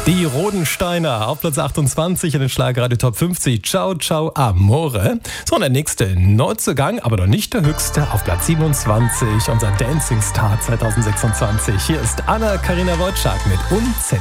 Die Rodensteiner auf Platz 28 in den Schlagerradio Top 50. Ciao, ciao, amore. So, und der nächste Neuzugang, aber noch nicht der höchste, auf Platz 27. Unser Dancing Star 2026. Hier ist Anna-Karina Wojcik mit Unzählig.